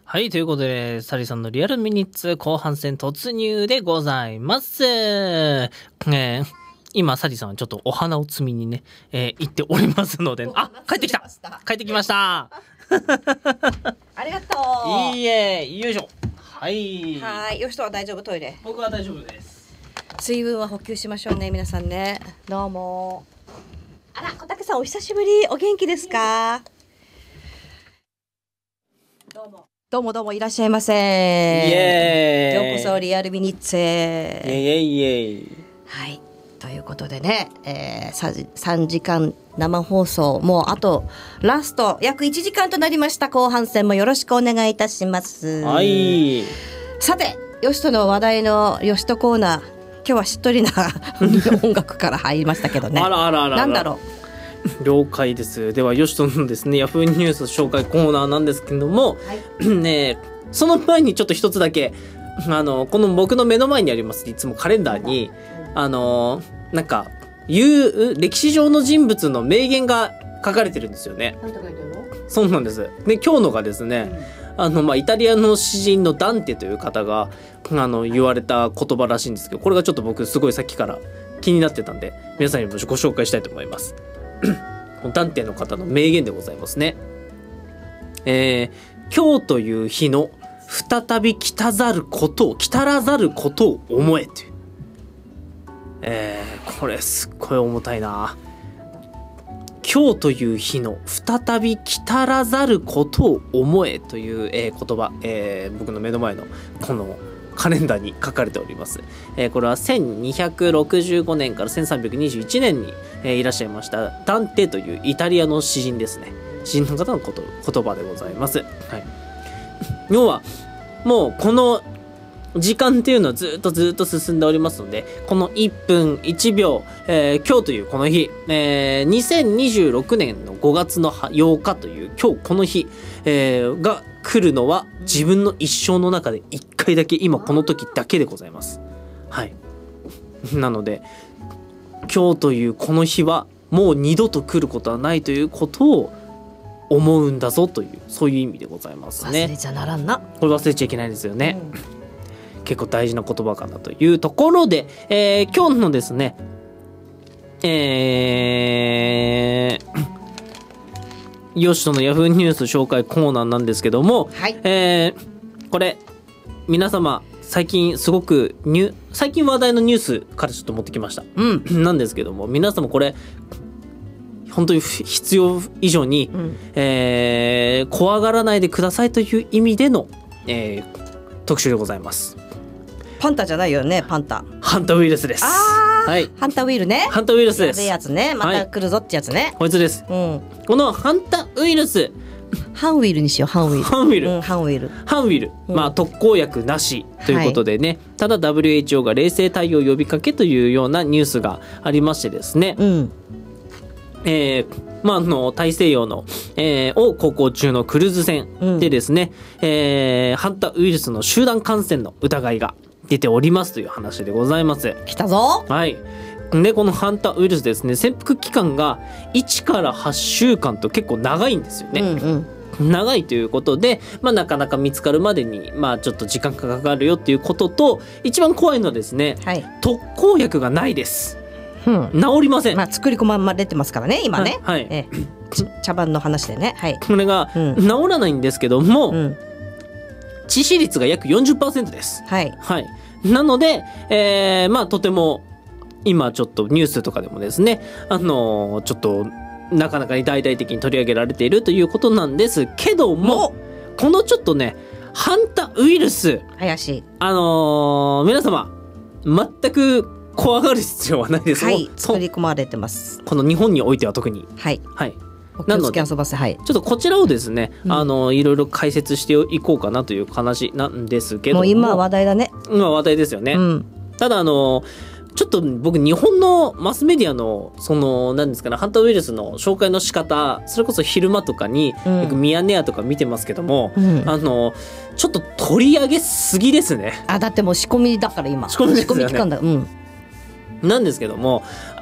はい、ということで、サリさんのリアルミニッツ後半戦突入でございます。今、サリさんはちょっとお花を摘みにね、行っておりますので、あ、帰ってきた帰ってきましたありがとう。 いいえ、よいしょ。はい。 はい、よしとは大丈夫、トイレ。 僕は大丈夫です。 水分は補給しましょうね、皆さんね。どうも。あら、小竹さんお久しぶり。お元気ですか？どうも。どうもどうもいらっしゃいませ。イエーイ。 ようこそリアルミニッツへ。 イエイイエイイエイ。 はい。ということでね、3時間生放送、もうあとラスト約1時間となりました。後半戦もよろしくお願いいたします。 はい。 さて、よしとの話題のよしとコーナー、今日はしっとりな音楽から入りましたけどね。 あらあらあら。 なんだろう。了解です。ではよしとのですね、ヤフーニュース紹介コーナーなんですけども、はい、ね、その前にちょっと一つだけ、この僕の目の前にありますいつもカレンダーに、なんか歴史上の人物の名言が書かれてるんですよね。 なんて書いてるの？ そうなんです。で、今日のがですね、イタリアの詩人のダンテという方が言われた言葉らしいんですけど、これがちょっと僕すごいさっきから気になってたんで、皆さんにもご紹介したいと思います。ダンテの方の名言でございますね。今日という日の再び来たらざることを思えという。これすっごい重たいな。今日という日の再び来たらざることを思えという、言葉、僕の目の前のこのカレンダーに書かれております。これは1265年から1321年に、いらっしゃいましたダンテというイタリアの詩人ですね。詩人の方の言葉でございます。はい、要はもうこの時間っていうのはずっと進んでおりますので、この1分1秒、今日というこの日、2026年の5月の8日という今日この日、が来るのは自分の一生の中で1回だけ、今この時だけでございます。はい。なので今日というこの日はもう二度と来ることはないということを思うんだぞという、そういう意味でございますね。 忘れちゃならんな。 これ忘れちゃいけないですよね。結構大事な言葉かなというところで、今日のですね、よしとのヤフーニュース紹介コーナーなんですけども、 はい、 これ皆様最近すごく最近話題のニュースからちょっと持ってきました、なんですけども、皆様これ本当に必要以上に、怖がらないでくださいという意味での、特集でございます。 パンタじゃないよね、パンタ。 ハンタウイルスです。はい。 ハンタウイルね。 ハンタウイルスです。 やべえやつね。また来るぞってやつね。 こいつです。このハンタウイルス。 ハンウイルにしよう。ハンウイル。 ハンウイル。 ハンウイル。 ハンウイル。まあ特効薬なしということでね。ただ WHO が冷静対応呼びかけというようなニュースがありましてですね。大西洋の、を航行中のクルーズ船でですね、ハンタウイルスの集団感染の疑いが出ておりますという話でございます。 来たぞ。 はい。で、このハンタウイルスですね、潜伏期間が1から8週間と結構長いんですよね。長いということで、なかなか見つかるまでに、ちょっと時間がかかるよっていうことと、一番怖いのはですね、特効薬がないです。治りません。 作り込まれてますからね、今ね。茶番の話でね。 これが治らないんですけども、致死率が約 40% です。なので、とても今ちょっとニュースとかでもですね、ちょっとなかなかに大々的に取り上げられているということなんですけども、このちょっとね、ハンタウイルス、 怪しい。 皆様全く怖がる必要はないです。 作り込まれてます。 この日本においては特に。なのでちょっとこちらをですね、いろいろ解説していこうかなという話なんですけども。 今話題だね。 今話題ですよね。ただちょっと僕日本のマスメディアの何ですかね、ハンタウイルスの紹介の仕方、それこそ昼間とかによくミヤネ屋とか見てますけども、ちょっと取り上げすぎですね。 だってもう仕込みだから今。 仕込みですよね。 期間だ。 なんですけども、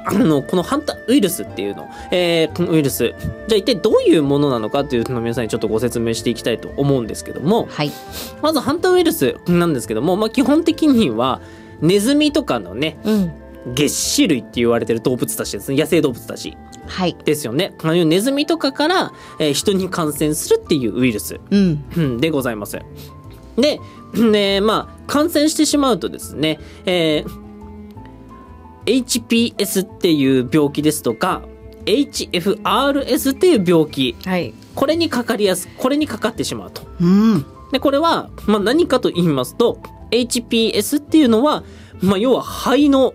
このハンタウイルスっていうの、このウイルス、じゃあ一体どういうものなのかっていうのを皆さんにちょっとご説明していきたいと思うんですけども、 はい。 まずハンタウイルスなんですけども、基本的にはネズミとかのね、齧歯類って言われてる動物たちですね、野生動物たちはい。 ですよね。ああいうネズミとかから、人に感染するっていうウイルス、でございます。で、感染してしまうとですね、HPS っていう病気ですとか HFRS っていう病気、 はい。 これにかかってしまうと。でこれは、何かと言いますと HPS っていうのは、要は肺の、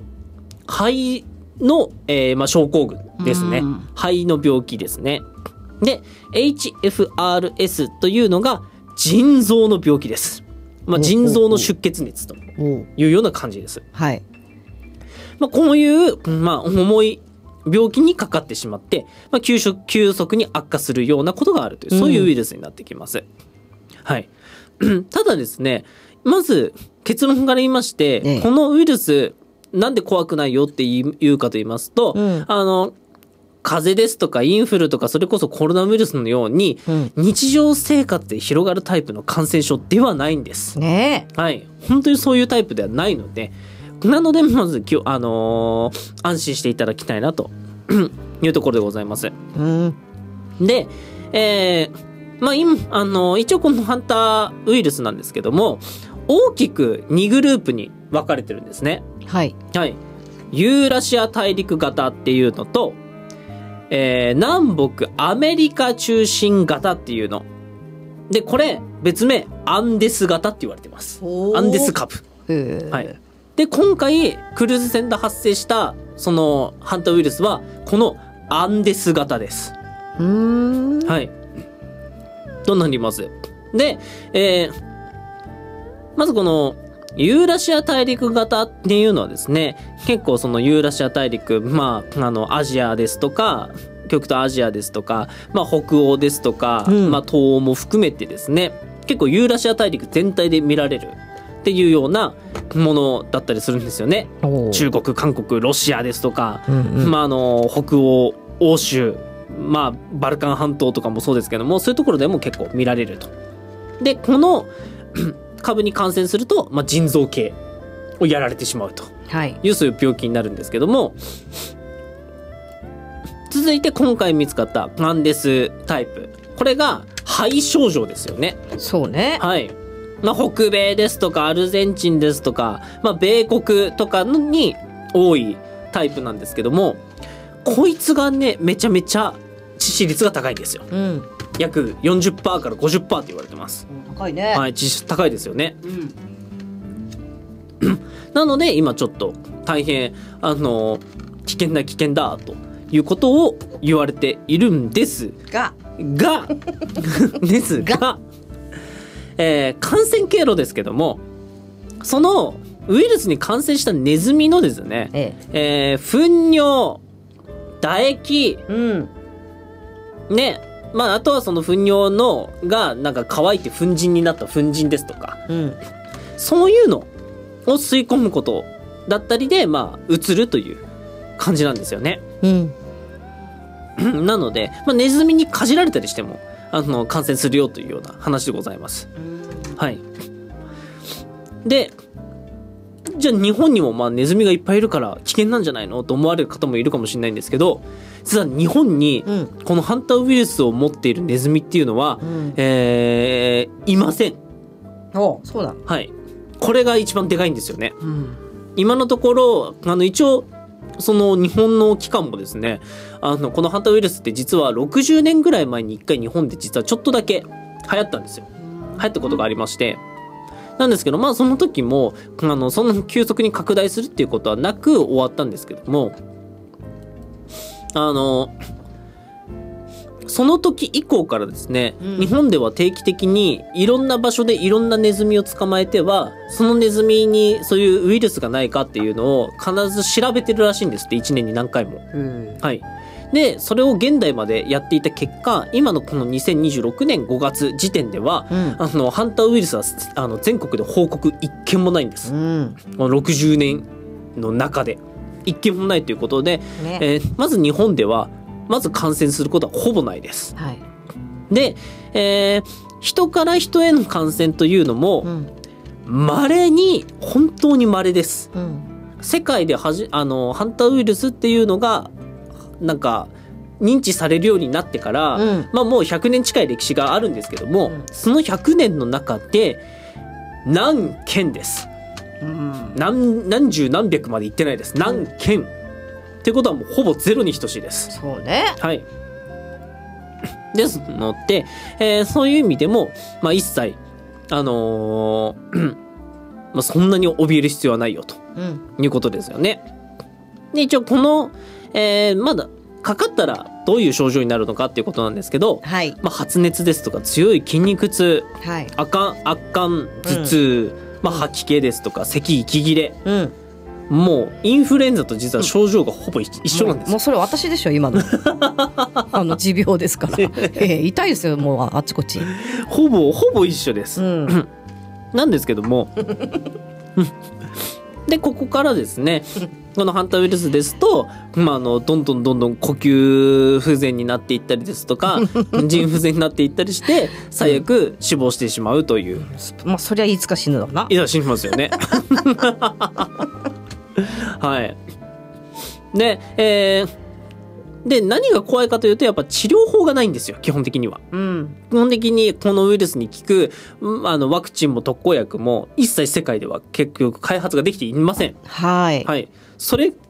症候群ですね。肺の病気ですね。で HFRS というのが腎臓の病気です。腎臓の出血熱というような感じです。 はい。 こういう、重い病気にかかってしまって、急速に悪化するようなことがあるという、そういうウイルスになってきます。はい。ただですね、まず結論から言いまして、このウイルス、なんで怖くないよって言うかと言いますと、風邪ですとかインフルとかそれこそコロナウイルスのように、日常生活で広がるタイプの感染症ではないんです。はい。本当にそういうタイプではないので、なのでまず安心していただきたいなというところでございます。で、一応このハンターウイルスなんですけども、大きく2グループに分かれてるんですね。はい。ユーラシア大陸型っていうのと、南北アメリカ中心型っていうので、これ別名アンデス型って言われてます。アンデス株。はい。で今回クルーズ船で発生したそのハンタウイルスはこのアンデス型です。はい。となります。で、まずこのユーラシア大陸型っていうのはですね、結構そのユーラシア大陸、アジアですとか、極東アジアですとか、北欧ですとか、東欧も含めてですね、結構ユーラシア大陸全体で見られるっていうようなものだったりするんですよね。中国、韓国、ロシアですとか、北欧、欧州、バルカン半島とかもそうですけども、そういうところでも結構見られると。で、この株に感染すると、腎臓系をやられてしまうという、そういう病気になるんですけども、続いて今回見つかったアンデスタイプ、これが肺症状ですよね。 そうね。はい。 北米ですとかアルゼンチンですとか、米国とかに多いタイプなんですけども、こいつがねめちゃめちゃ致死率が高いんですよ。約 40% から 50% って言われてます。 高いね。 はい、致死高いですよね。なので今ちょっと大変危険だということを言われているんですがですが、感染経路ですけども、そのウイルスに感染したネズミのですね、糞尿、唾液、ね、あとはその糞尿のがなんか乾いて粉塵になった粉塵ですとか、そういうのを吸い込むことだったりで移るという感じなんですよね。なので、ネズミにかじられたりしても感染するよというような話でございます。はい。で、じゃあ日本にもネズミがいっぱいいるから危険なんじゃないのと思われる方もいるかもしれないんですけど、実は日本にこのハンターウイルスを持っているネズミっていうのは、いません。 そうだ。 はい。これが一番でかいんですよね。今のところ一応その日本の機関もですね、このハンターウイルスって実は60年ぐらい前に1回日本で実はちょっとだけ流行ったんですよ。流行ったことがありまして、なんですけどその時もそんな急速に拡大するっていうことはなく終わったんですけども、その時以降からですね、日本では定期的にいろんな場所でいろんなネズミを捕まえては、そのネズミにそういうウイルスがないかっていうのを必ず調べてるらしいんですって、1年に何回も。はい。で、それを現代までやっていた結果、今のこの2026年5月時点では、ハンターウイルスは全国で報告1件もないんです。60年の中で。 一件もないということで、 ねまず日本ではまず感染することはほぼないです。 はい。 で、人から人への感染というのもうん稀に本当に稀です。 うん世界でハンタウイルスっていうのがなんか認知されるようになってから、 うんまあもう100年近い歴史があるんですけども、 うんその100年の中で何件です。 うん何十何百まで行ってないです。何件ってことはもうほぼゼロに等しいです。 そうね。 はい。ですので、そういう意味でも、まあ、一切まあそんなに怯える必要はないよとうんいうことですよね。で一応この、まだかかったらどういう症状になるのかっていうことなんですけど、 はいまあ、発熱ですとか強い筋肉痛、 はい。 悪寒頭痛、まあ、吐き気ですとか咳息切れ、 うん。 もうインフルエンザと実は症状がほぼ一緒なんですよ。 もうそれ私でしょ今の持病ですから、痛いですよもうあっちこっち。 ほぼ一緒です。 うんなんですけどもでここからですねこのハンタウイルスですと、まあ、どんどん呼吸不全になっていったりですとか腎不全になっていったりして最悪死亡してしまうという、 まあそりゃいつか死ぬだろうな。 いや死にますよねはいで何が怖いかというとやっぱ治療法がないんですよ基本的には。 うん基本的にこのウイルスに効くワクチンも特効薬も一切世界では結局開発ができていません。 はい。 はい、それ